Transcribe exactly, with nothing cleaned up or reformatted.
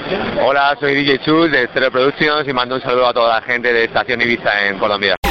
Hola, soy D J Chus de Stereo Productions y mando un saludo a toda la gente de Estación Ibiza en Colombia.